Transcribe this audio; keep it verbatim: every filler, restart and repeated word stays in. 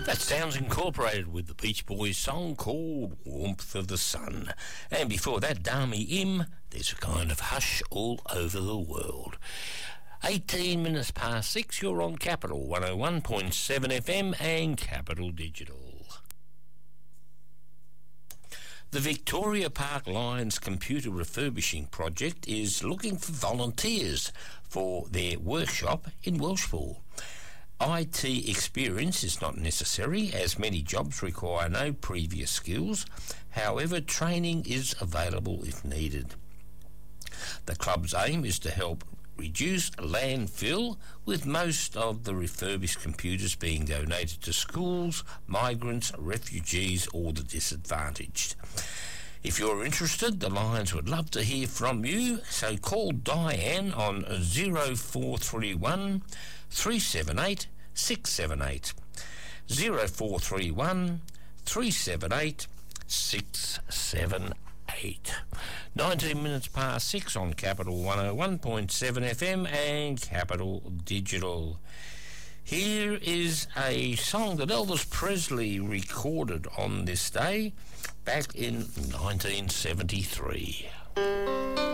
That Sounds Incorporated with the Beach Boys song called Warmth of the Sun. And before that, Dami Im, There's a Kind of Hush All Over the World. eighteen minutes past six, you're on Capital one oh one point seven F M and Capital Digital. The Victoria Park Lions Computer Refurbishing Project is looking for volunteers for their workshop in Welshpool. I T experience is not necessary, as many jobs require no previous skills. However, training is available if needed. The club's aim is to help reduce landfill, with most of the refurbished computers being donated to schools, migrants, refugees or the disadvantaged. If you're interested, the Lions would love to hear from you, so call Diane on zero four three one, three seven eight, six seven eight. zero four three one, three seven eight, six seven eight. nineteen minutes past six on Capital one oh one point seven F M and Capital Digital. Here is a song that Elvis Presley recorded on this day back in nineteen seventy-three.